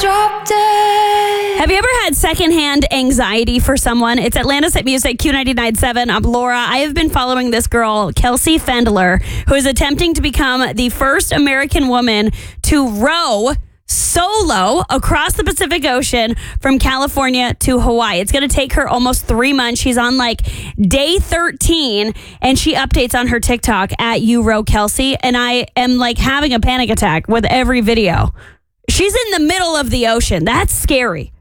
Drop dead. Have you ever had secondhand anxiety for someone? It's Atlantis at Music, Q99.7. I'm Laura. I have been following this girl, Kelsey Fendler, who is attempting to become the first American woman to row solo across the Pacific Ocean from California to Hawaii. It's going to take her almost 3 months. She's on like day 13 and she updates on her TikTok at YouRowKelsey. And I am like having a panic attack with every video. She's in the middle of the ocean. That's scary.